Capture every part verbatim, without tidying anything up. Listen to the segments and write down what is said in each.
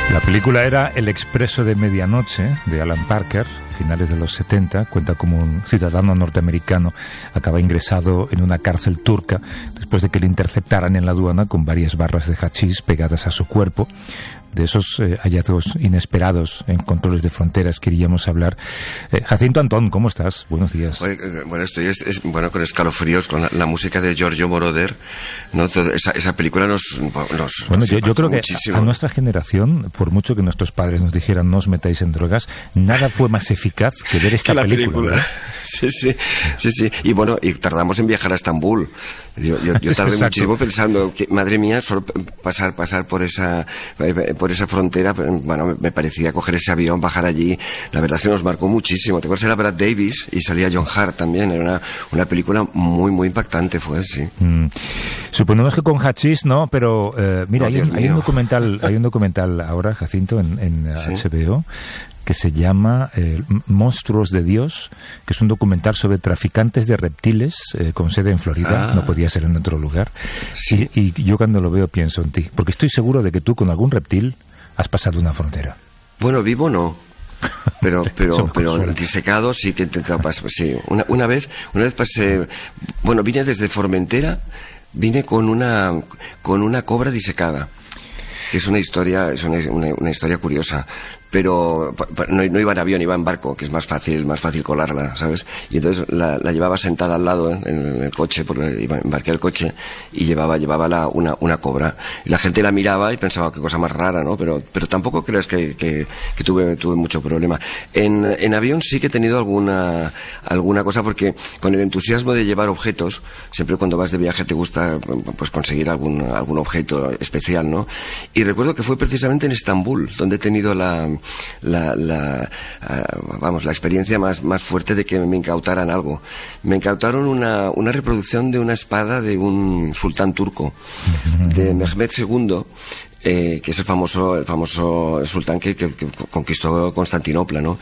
La película era El expreso de medianoche, de Alan Parker, finales de los setenta. Cuenta como un ciudadano norteamericano acaba ingresado en una cárcel turca después de que le interceptaran en la aduana con varias barras de hachís pegadas a su cuerpo. De esos eh, hallazgos inesperados en controles de fronteras queríamos hablar. Eh, Jacinto Antón, ¿cómo estás? Buenos días. Bueno, estoy es, es, bueno con escalofríos, con la, la música de Giorgio Moroder, ¿no? Esa, esa película nos... nos bueno, nos yo, yo creo que muchísimo. A nuestra generación, por mucho que nuestros padres nos dijeran no os metáis en drogas, nada fue más eficaz que ver esta que la película. película. Sí, sí, sí, sí. Y bueno, y tardamos en viajar a Estambul. Yo, yo, yo tardé Exacto. muchísimo pensando que, madre mía, solo pasar, pasar por esa, por esa frontera, bueno, me parecía coger ese avión, bajar allí. La verdad es que nos marcó muchísimo. Te acuerdas, era Brad Davis y salía John Hart también. Era una, una película muy, muy impactante, fue, sí. Mm. Suponemos que con hachís no, pero eh, mira, No, hay, un, Dios hay un mío. documental, hay un documental ahora, Jacinto, en, en ¿Sí? H B O, que se llama eh, Monstruos de Dios, que es un documental sobre traficantes de reptiles eh, con sede en Florida, Ah. no podía ser en otro lugar. Sí. Y, y yo cuando lo veo pienso en ti, porque estoy seguro de que tú con algún reptil has pasado una frontera. Bueno, vivo no. Pero, Eso pero, me pero consuela. disecado sí que he intentado pasar. Sí, una, una vez, una vez pasé. Bueno, vine desde Formentera, vine con una, con una cobra disecada, que es una historia, es una, una, una historia curiosa. Pero pa- pa- no, no iba en avión, iba en barco, que es más fácil, más fácil colarla, ¿sabes? Y entonces la, la llevaba sentada al lado, ¿eh? en el coche, porque iba, embarqué el coche y llevaba, llevaba la, una, una cobra. Y la gente la miraba y pensaba qué cosa más rara, ¿no? Pero, pero tampoco creas que, que, que tuve, tuve mucho problema. En, en avión sí que he tenido alguna, alguna cosa, porque con el entusiasmo de llevar objetos, siempre cuando vas de viaje te gusta pues conseguir algún, algún objeto especial, ¿no? Y recuerdo que fue precisamente en Estambul donde he tenido la La, la, uh, vamos, la experiencia más, más fuerte de que me incautaran algo. Me incautaron una, una reproducción de una espada de un sultán turco, de Mehmed segundo, eh, que es el famoso, el famoso sultán que, que, que conquistó Constantinopla, ¿no?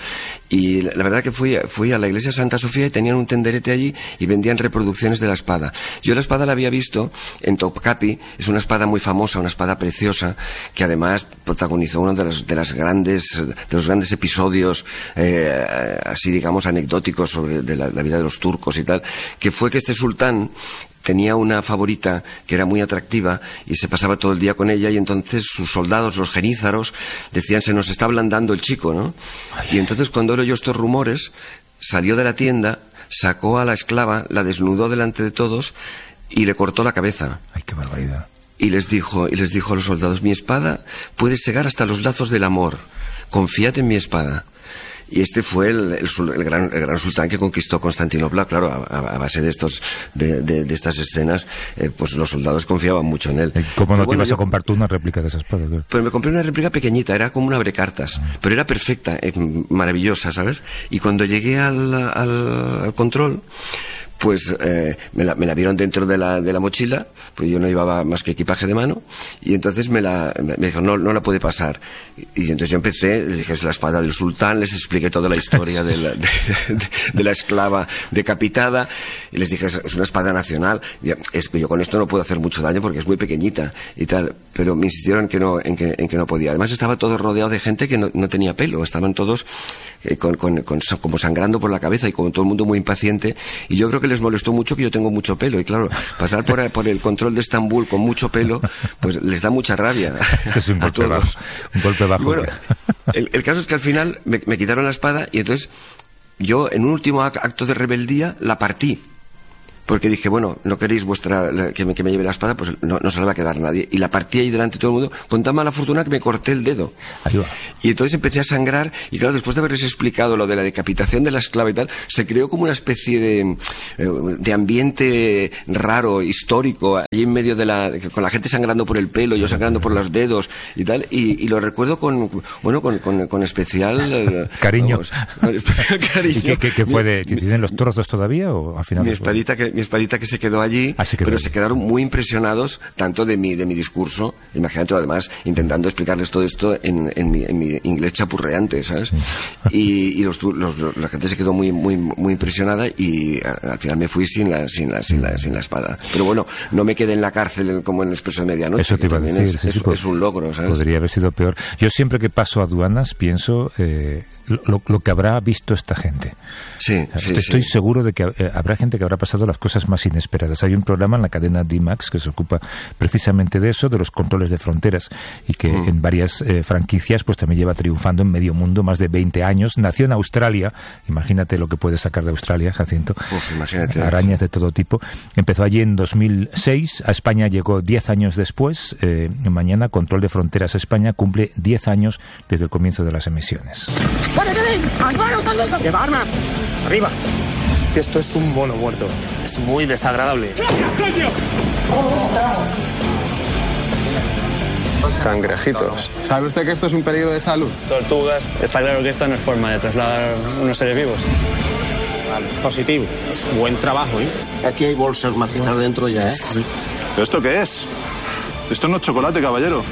Y la, la verdad que fui, fui a la iglesia de Santa Sofía y tenían un tenderete allí y vendían reproducciones de la espada. Yo la espada la había visto en Topkapi, es una espada muy famosa, una espada preciosa, que además protagonizó uno de los, de las grandes, de los grandes episodios, eh, así digamos anecdóticos sobre de la, la vida de los turcos y tal, que fue que este sultán tenía una favorita que era muy atractiva y se pasaba todo el día con ella, y entonces sus soldados, los genízaros, decían: se nos está ablandando el chico, ¿no? Y entonces cuando oyó estos rumores, salió de la tienda, sacó a la esclava, la desnudó delante de todos y le cortó la cabeza. Ay, qué barbaridad. Y les dijo, y les dijo a los soldados: mi espada puede segar hasta los lazos del amor, confiad en mi espada. Y este fue el, el, el, gran, el gran sultán que conquistó Constantinopla, claro, a, a base de estos de, de, de estas escenas, eh, pues los soldados confiaban mucho en él. ¿Cómo no pero te bueno, ibas yo, a comprar tú una réplica de esa espada? Pues me compré una réplica pequeñita, era como una abrecartas, uh-huh. pero era perfecta, eh, maravillosa, ¿sabes? Y cuando llegué al, al, al control, pues eh, me, la, me la vieron dentro de la, de la mochila, pues yo no llevaba más que equipaje de mano, y entonces me la me, me dijo, no, no la puede pasar. Y, y entonces yo empecé, les dije, es la espada del sultán, les expliqué toda la historia de la, de, de, de la esclava decapitada, y les dije, es, es una espada nacional, y es que yo con esto no puedo hacer mucho daño porque es muy pequeñita y tal, pero me insistieron en que no, en que, en que no podía. Además estaba todo rodeado de gente que no, no tenía pelo, estaban todos eh, con, con, con, como sangrando por la cabeza y como todo el mundo muy impaciente, y yo creo que les molestó mucho que yo tengo mucho pelo, y claro, pasar por, por el control de Estambul con mucho pelo, pues les da mucha rabia. Este es un golpe bajo, un golpe bajo. Y bueno, el, el caso es que al final me, me quitaron la espada, y entonces yo en un último acto de rebeldía la partí. Porque dije, bueno, no queréis vuestra que me, que me lleve la espada, pues no, no se la va a quedar nadie. Y la partí ahí delante de todo el mundo, con tan mala fortuna que me corté el dedo. Ahí va. Y entonces empecé a sangrar, y claro, después de haberles explicado lo de la decapitación de la esclava y tal, se creó como una especie de, de ambiente raro, histórico, allí en medio de la, con la gente sangrando por el pelo, yo sangrando por los dedos y tal, y, y lo recuerdo con, bueno, con, con, con especial cariño. Vamos, con especial cariño. ¿Y qué, qué, qué fue de, ¿tienen los trozos todavía o al final? Mi espadita que mi espadita que se quedó allí, ah, se quedó pero allí. Se quedaron muy impresionados tanto de mi, de mi discurso, imagínate, además, intentando explicarles todo esto en, en, mi, en mi inglés chapurreante, ¿sabes? Y, y los, los, los, la gente se quedó muy, muy, muy impresionada y al final me fui sin la, sin la, sin la, sin la espada. Pero bueno, no me quedé en la cárcel como en el Expreso de Medianoche. Eso te iba a decir. Es, sí, es, sí, es un logro, ¿sabes? Podría haber sido peor. Yo siempre que paso aduanas pienso eh, lo, lo que habrá visto esta gente. Sí, o sea, sí, estoy sí. seguro de que eh, habrá gente que habrá pasado las cosas más inesperadas. Hay un programa en la cadena D MAX que se ocupa precisamente de eso, de los controles de fronteras, y que mm. en varias eh, franquicias pues también lleva triunfando en medio mundo más de veinte años. Nació en Australia, imagínate lo que puede sacar de Australia, Jacinto. Uf, imagínate. Arañas de todo tipo. Empezó allí en dos mil seis, a España llegó diez años después. Eh, mañana Control de Fronteras España cumple diez años desde el comienzo de las emisiones. ¡Lleva armas! ¡Arriba! Esto es un mono muerto. Es muy desagradable. Cangrejitos. ¿Sabe usted que esto es un peligro de salud? Tortugas. Está claro que esta no es forma de trasladar unos seres vivos. Vale, positivo. Buen trabajo, ¿eh? Aquí hay bolsas macizadas dentro ya, ¿eh? ¿Pero esto qué es? Esto no es chocolate, caballero.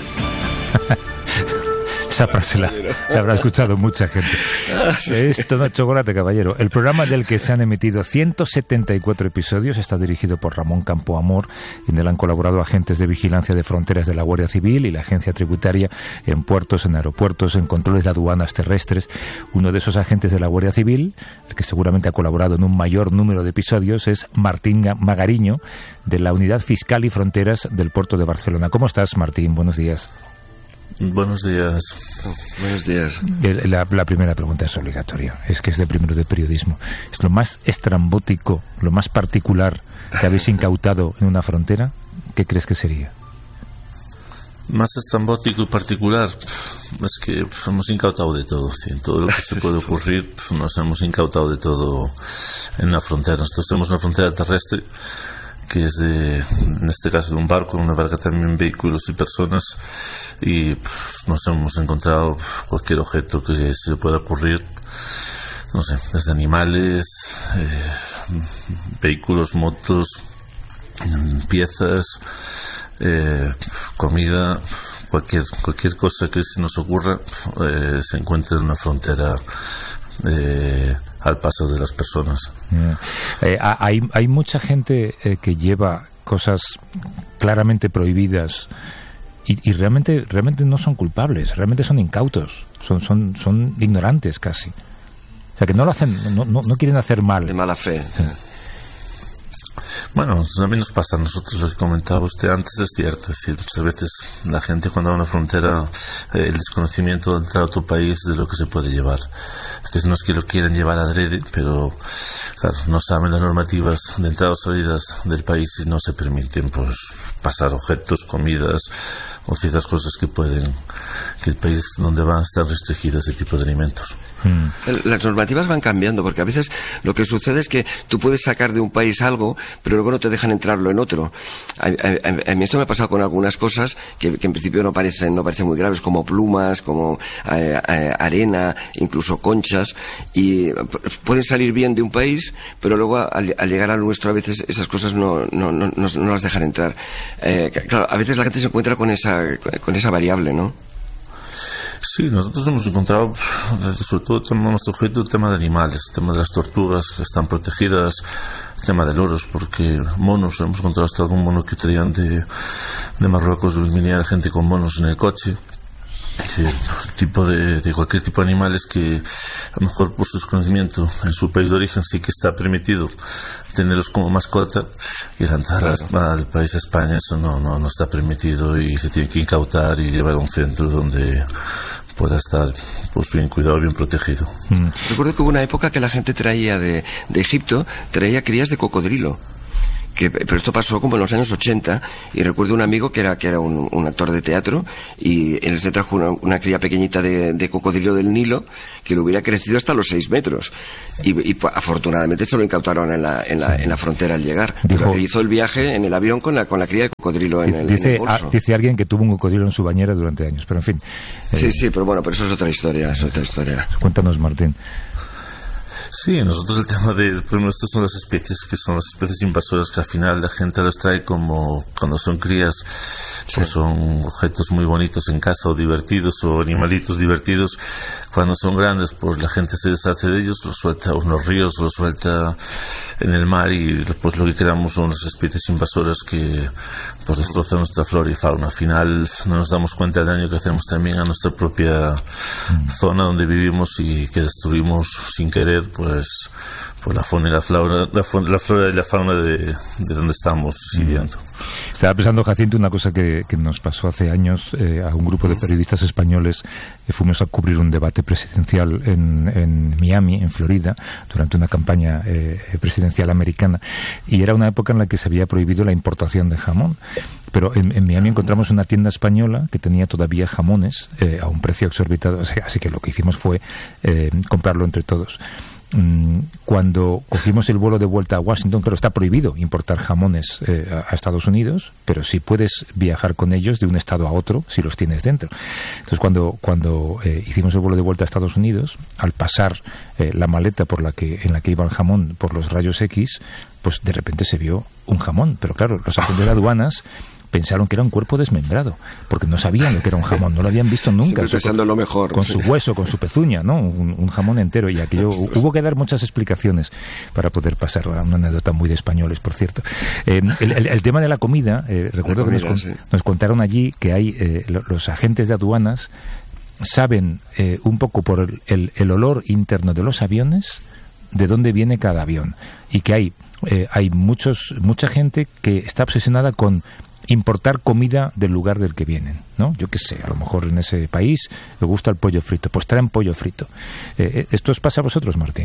Esa frase la, la habrá escuchado mucha gente. Esto no es chocolate, caballero. El programa del que se han emitido ciento setenta y cuatro episodios está dirigido por Ramón Campoamor, y en él han colaborado agentes de vigilancia de fronteras de la Guardia Civil y la Agencia Tributaria en puertos, en aeropuertos, en controles de aduanas terrestres. Uno de esos agentes de la Guardia Civil, el que seguramente ha colaborado en un mayor número de episodios, es Martín Magariño, de la Unidad Fiscal y Fronteras del Puerto de Barcelona. ¿Cómo estás, Martín? Buenos días. Buenos días. Oh, buenos días. La, la primera pregunta es obligatoria. Es que es de primero de periodismo. Es lo más estrambótico, lo más particular que habéis incautado en una frontera. ¿Qué crees que sería? Más estrambótico y particular es que pues, hemos incautado de todo. ¿sí? En todo lo que se puede ocurrir pues, nos hemos incautado de todo en una frontera. Nosotros tenemos una frontera terrestre que es de, en este caso, de un barco, una barca también, vehículos y personas, y pues, nos hemos encontrado cualquier objeto que se pueda ocurrir, no sé, desde animales, eh, vehículos, motos, piezas, eh, comida, cualquier cualquier cosa que se nos ocurra eh, se encuentra en una frontera eh, al paso de las personas. Yeah. Eh, hay, hay mucha gente eh, que lleva cosas claramente prohibidas y, y realmente realmente no son culpables, realmente son incautos, son son son ignorantes casi. O sea, que no lo hacen, no, no, no quieren hacer mal. De mala fe. Sí. Bueno, también nos pasa a nosotros lo que comentaba usted antes, es cierto, es decir, muchas veces la gente cuando va a una frontera, eh, el desconocimiento de entrar a otro país de lo que se puede llevar. Es decir, no es que lo quieran llevar adrede, pero claro, no saben las normativas de entrada o salidas del país y no se permiten pues pasar objetos, comidas o ciertas cosas que pueden, que el país donde van a estar restringido ese tipo de alimentos. Las normativas van cambiando porque a veces lo que sucede es que tú puedes sacar de un país algo pero luego no te dejan entrarlo en otro. A, a, a mí esto me ha pasado con algunas cosas que, que en principio no parecen no parecen muy graves, como plumas, como a, a, arena, incluso conchas, y pueden salir bien de un país pero luego al, al llegar al nuestro a veces esas cosas no, no, no, no, no las dejan entrar. Eh, claro, a veces la gente se encuentra con esa, con esa variable, ¿no? Sí, nosotros hemos encontrado, sobre todo tenemos nuestro objeto, el tema de animales, el tema de las tortugas que están protegidas, el tema de loros, porque monos, hemos encontrado hasta algún mono que traían de, de Marruecos, venía la gente con monos en el coche. Sí, tipo de, de cualquier tipo de animales que a lo mejor por su desconocimiento en su país de origen sí que está permitido tenerlos como mascota, y al entrar claro. al país de España eso no, no, no está permitido y se tiene que incautar y llevar a un centro donde pueda estar pues bien cuidado, bien protegido. Mm. Recuerdo que hubo una época que la gente traía de, de Egipto, traía crías de cocodrilo. Que, pero esto pasó como en los años ochenta, y recuerdo un amigo que era que era un, un actor de teatro, y él se trajo una, una cría pequeñita de, de cocodrilo del Nilo que le hubiera crecido hasta los seis metros, y, y afortunadamente se lo incautaron en la, en la, en la frontera al llegar. Dijo, pero hizo el viaje en el avión con la, con la cría de cocodrilo en el, dice, en el bolso. A, dice alguien que tuvo un cocodrilo en su bañera durante años, pero en fin. Sí, eh, sí, pero bueno, pero eso es otra historia, es otra historia. Cuéntanos, Martín. Sí, nosotros el tema de, primero, estas son las especies que son las especies invasoras que al final la gente los trae como cuando son crías, pues sí. Son objetos muy bonitos en casa o divertidos o animalitos divertidos. Cuando son grandes, pues la gente se deshace de ellos, los suelta en los ríos, los suelta en el mar y después lo que creamos son las especies invasoras que pues destrozan nuestra flora y fauna. Al final no nos damos cuenta del daño que hacemos también a nuestra propia mm. zona donde vivimos y que destruimos sin querer pues, pues la fauna y la flora, la, la flora y la fauna de, de donde estamos viviendo. Estaba pensando, Jacinto, una cosa que, que nos pasó hace años eh, a un grupo de periodistas españoles que fuimos a cubrir un debate presidencial en, en Miami, en Florida, durante una campaña eh, presidencial americana, y era una época en la que se había prohibido la importación de jamón. Pero en, en Miami encontramos una tienda española que tenía todavía jamones eh, a un precio exorbitado, así que lo que hicimos fue eh, comprarlo entre todos. Cuando cogimos el vuelo de vuelta a Washington, claro, está prohibido importar jamones eh, a Estados Unidos, pero sí puedes viajar con ellos de un estado a otro si los tienes dentro. Entonces, cuando cuando eh, hicimos el vuelo de vuelta a Estados Unidos, al pasar eh, la maleta por la que en la que iba el jamón por los rayos X, pues de repente se vio un jamón. Pero claro, los agentes de aduanas pensaron que era un cuerpo desmembrado, porque no sabían lo que era un jamón, no lo habían visto nunca. Siempre pensando lo mejor. Con su hueso, con su pezuña, ¿no? Un, un jamón entero, y aquello hubo que dar muchas explicaciones para poder pasar. Una anécdota muy de españoles, por cierto. Eh, el, el, el tema de la comida, eh, recuerdo la comida, que nos, sí. nos contaron allí que hay eh, los agentes de aduanas saben eh, un poco por el, el, el olor interno de los aviones de dónde viene cada avión, y que hay eh, hay muchos mucha gente que está obsesionada con importar comida del lugar del que vienen, ¿no? Yo qué sé, a lo mejor en ese país le gusta el pollo frito, pues traen pollo frito. Eh, ¿Esto os pasa a vosotros, Martín?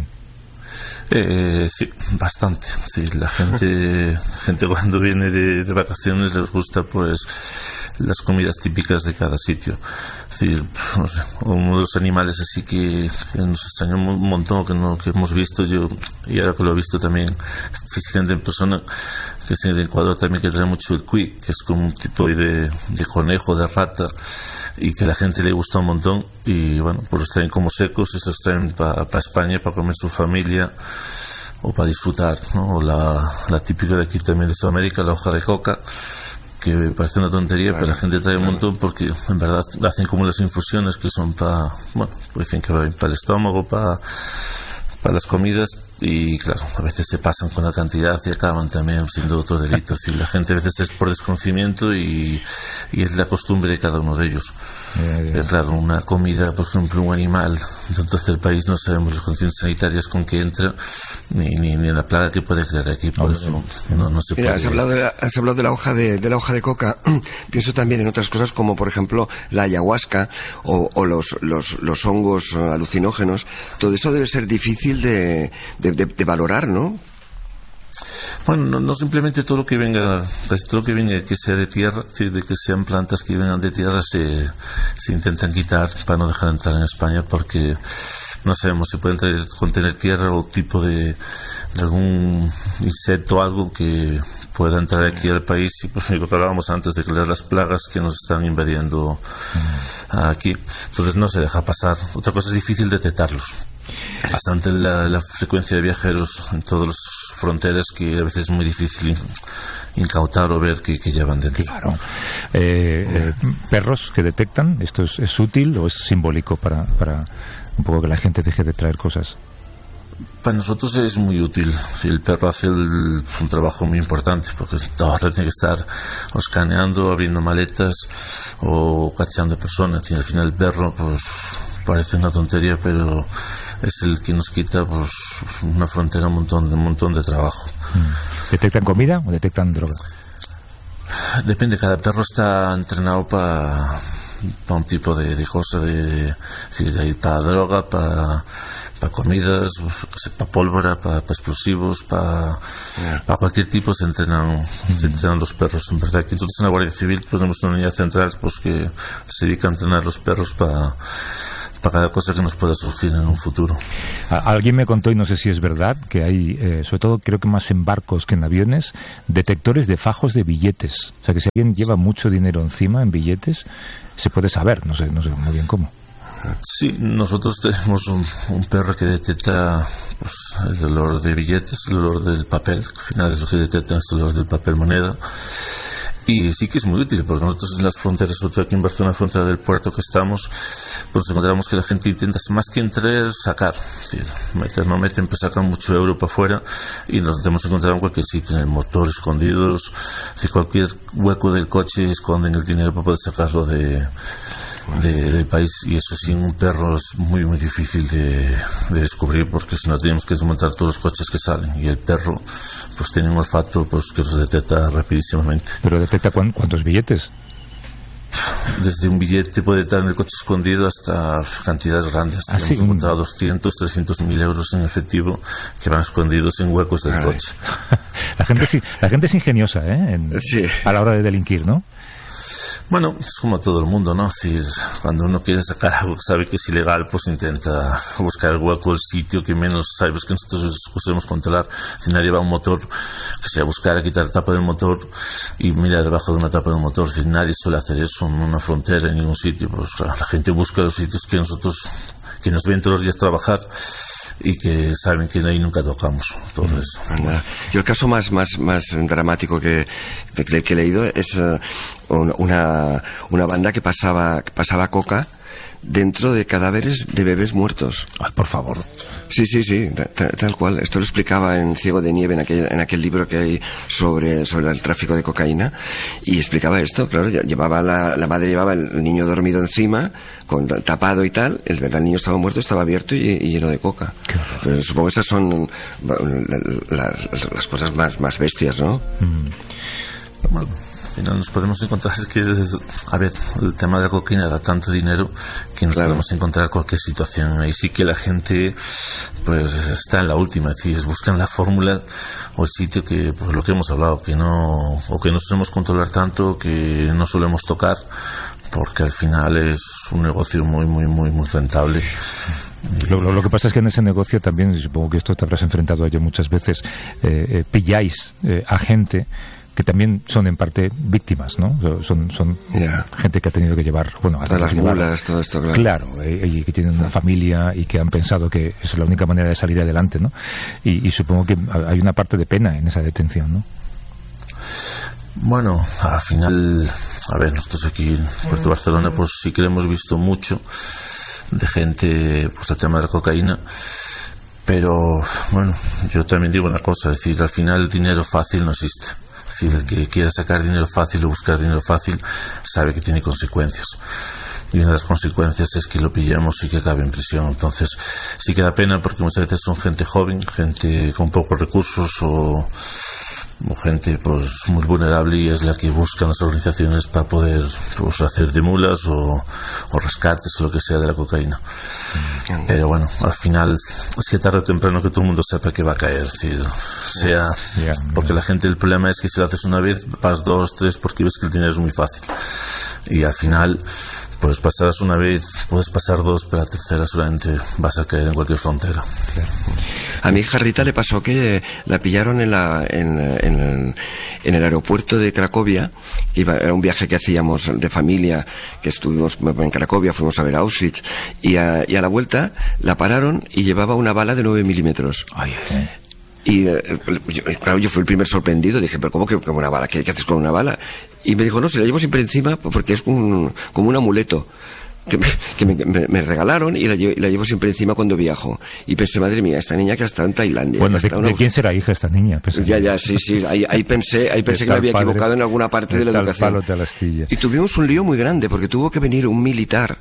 Eh, sí, bastante. Sí, la gente, gente cuando viene de, de vacaciones les gusta pues las comidas típicas de cada sitio. Es decir, no sé, uno de los animales así que, que nos extrañó un montón, que no que hemos visto yo, y ahora que lo he visto también físicamente en persona, que es en el Ecuador también, que trae mucho el cuy, que es como un tipo de, de conejo, de rata, y que a la gente le gusta un montón, y bueno, pues los traen como secos, y se los traen para pa España para comer su familia o para disfrutar, ¿no? O la, la típica de aquí también de Sudamérica, la hoja de coca, que parece una tontería, claro, pero la gente trae un montón porque en verdad hacen como las infusiones que son para, bueno, pues dicen que va bien para el estómago, para, para las comidas, y claro, a veces se pasan con la cantidad y acaban también siendo otro delito. Es decir, la gente a veces es por desconocimiento y, y es la costumbre de cada uno de ellos. Yeah, yeah. Pero claro, una comida, por ejemplo, un animal de un tercer país, no sabemos las condiciones sanitarias con que entra, ni, ni, ni la plaga que puede crear aquí, por no, eso no, no, no se Mira, puede. Has hablado de la, has hablado de la hoja de, de la hoja de coca. Pienso también en otras cosas como, por ejemplo, la ayahuasca o, o los, los, los hongos alucinógenos. Todo eso debe ser difícil de, de, de, de valorar, ¿no? Bueno, no, no simplemente todo lo que venga, casi todo lo que venga que sea de tierra, es decir, de que sean plantas que vengan de tierra, se, se intentan quitar para no dejar entrar en España, porque no sabemos si pueden traer, contener tierra o tipo de, de algún insecto o algo que pueda entrar aquí al país, y pues lo que hablábamos antes de crear las plagas que nos están invadiendo aquí. Entonces no se deja pasar. Otra cosa, es difícil detectarlos. Bastante la, la frecuencia de viajeros en todas las fronteras, que a veces es muy difícil incautar o ver que, que llevan dentro. Claro. Eh, eh, perros que detectan, ¿esto es, es útil o es simbólico para, para un poco que la gente deje de traer cosas? Para nosotros es muy útil. El perro hace el, un trabajo muy importante, porque todo tiene que estar o escaneando, abriendo maletas o cacheando personas, y al final el perro pues parece una tontería, pero es el que nos quita pues una frontera, un montón de un montón de trabajo. ¿Detectan comida o detectan droga? Depende, cada perro está entrenado para pa un tipo de, de cosa, de, de para droga, para para comidas, para pólvora, para pa explosivos, para pa cualquier tipo se entrenan, mm. se entrenan los perros. En verdad que entonces en la Guardia Civil pues tenemos una unidad central pues que se dedica a entrenar los perros para para cada cosa que nos pueda surgir en un futuro. Alguien me contó, y no sé si es verdad, que hay, eh, sobre todo creo que más en barcos que en aviones, detectores de fajos de billetes. O sea, que si alguien lleva mucho dinero encima en billetes, se puede saber, no sé, no sé muy bien cómo. Sí, nosotros tenemos un, un perro que detecta pues, el olor de billetes, el olor del papel, al final es lo que detecta, es el olor del papel moneda. Y sí que es muy útil, porque nosotros en las fronteras, sobre todo aquí en Barcelona, frontera del puerto que estamos, pues encontramos que la gente intenta, más que entrar, sacar. Es decir, meter, no meten, pues sacan mucho euro para afuera y nos hemos encontrado en cualquier sitio, en el motor, escondidos, si cualquier hueco del coche esconden el dinero para poder sacarlo de... De, del país, y eso sin un perro es muy muy difícil de, de descubrir, porque si no tenemos que desmontar todos los coches que salen, y el perro pues tiene un olfato pues que los detecta rapidísimamente. ¿Pero detecta cuán, cuántos billetes? Desde un billete puede estar en el coche escondido hasta cantidades grandes. ¿Ah, hemos sí? encontrado doscientos, trescientos mil euros en efectivo que van escondidos en huecos del Vale. coche. La gente, sí, la gente es ingeniosa, ¿eh? En, Sí. a la hora de delinquir, ¿no? Bueno, es como todo el mundo, ¿no? Es decir, cuando uno quiere sacar algo que sabe que es ilegal, pues intenta buscar el hueco, el sitio que menos sabes que nosotros podemos controlar. Si nadie va a un motor, que sea buscar a quitar la tapa del motor y mirar debajo de una tapa del motor. Si nadie suele hacer eso en una frontera, en ningún sitio, pues claro, la gente busca los sitios que nosotros, que nos ven todos los días trabajar y que saben que ahí nunca tocamos. Entonces, Anda. Yo el caso más más más dramático que, que, que he leído es uh, una una banda que pasaba que pasaba coca dentro de cadáveres de bebés muertos. Ay, por favor. Sí, sí, sí, tal, tal cual. Esto lo explicaba en Ciego de Nieve, en aquel, en aquel libro que hay sobre, sobre el tráfico de cocaína, y explicaba esto, claro, llevaba la, la madre llevaba el niño dormido encima, con tapado y tal, el, el niño estaba muerto, estaba abierto y, y lleno de coca. Pero supongo que esas son las, las cosas más, más bestias, ¿no? Mm. Bueno, al final nos podemos encontrar, es que es, a ver, el tema de la cocaína da tanto dinero que nos claro. podemos encontrar cualquier situación. Ahí sí que la gente pues está en la última, es decir, buscan la fórmula o el sitio que, pues lo que hemos hablado, que no, o que no solemos controlar tanto, que no solemos tocar, porque al final es un negocio muy, muy, muy, muy rentable. Lo, lo, lo que pasa es que en ese negocio también, y supongo que esto te habrás enfrentado a ello muchas veces, eh, eh, pilláis eh, a gente que también son en parte víctimas, ¿no? Son, son yeah. gente que ha tenido que llevar, bueno, todas las llevar, mulas, todo esto, claro. Claro, eh, y que tienen una familia y que han pensado que es la única manera de salir adelante, ¿no? Y, y supongo que hay una parte de pena en esa detención, ¿no? Bueno, al final, a ver, nosotros aquí en Puerto Barcelona, pues sí que lo hemos visto mucho de gente, pues el tema de la cocaína. Pero, bueno, yo también digo una cosa, es decir, al final el dinero fácil no existe. Es decir, el que quiera sacar dinero fácil o buscar dinero fácil sabe que tiene consecuencias. Y una de las consecuencias es que lo pillamos y que acabe en prisión. Entonces, sí que da pena porque muchas veces son gente joven, gente con pocos recursos o, o gente pues muy vulnerable, y es la que buscan las organizaciones para poder pues hacer de mulas o, o rescates o lo que sea de la cocaína. Pero bueno, al final es que tarde o temprano que todo el mundo sepa que va a caer, ¿sí? sea yeah, porque yeah. la gente, el problema es que si lo haces una vez vas dos, tres, porque ves que el dinero es muy fácil, y al final pues pasarás una vez, puedes pasar dos, pero la tercera solamente vas a caer en cualquier frontera. Claro. A mi hija Rita le pasó que la pillaron en, la, en, en, en el aeropuerto de Cracovia. Iba, era un viaje que hacíamos de familia, que estuvimos en Cracovia, fuimos a ver Auschwitz, y a, y a la vuelta la pararon y llevaba una bala de nueve milímetros. Ay, ay. Y yo, claro, yo fui el primer sorprendido. Dije, pero ¿cómo que como una bala? ¿Qué, ¿Qué haces con una bala? Y me dijo, no, se la llevo siempre encima porque es un, como un amuleto que, me, que me, me, me regalaron, y la, llevo, y la llevo siempre encima cuando viajo. Y pensé, madre mía, esta niña que ha estado en Tailandia. Bueno, ¿de, una... ¿de quién será hija esta niña? Pensé ya, ya, sí, sí. Ahí, ahí pensé, ahí pensé que me había padre, equivocado en alguna parte de, de la educación. Palo de la astilla. Y tuvimos un lío muy grande porque tuvo que venir un militar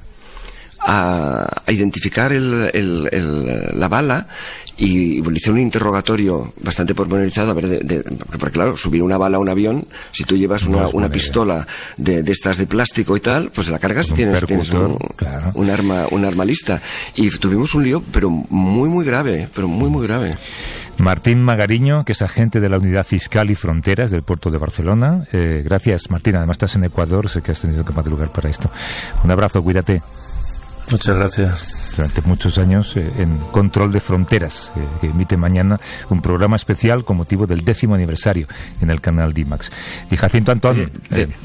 a, a identificar el, el, el, la bala, y le hicieron un interrogatorio bastante pormenorizado, a ver, de, de, porque claro, subir una bala a un avión, si tú llevas una, no una pistola de, de estas de plástico y tal, pues la cargas y tienes, tienes un, claro. un arma, un arma lista. Y tuvimos un lío, pero muy, muy grave, pero muy, muy grave. Martín Magariño, que es agente de la Unidad Fiscal y Fronteras del Puerto de Barcelona. Eh, gracias, Martín. Además estás en Ecuador, sé que has tenido que madrugar para esto. Un abrazo, cuídate. Muchas gracias. Durante muchos años eh, en Control de Fronteras, eh, que emite mañana un programa especial con motivo del décimo aniversario en el canal D-Max. Y Jacinto Antón... De, de,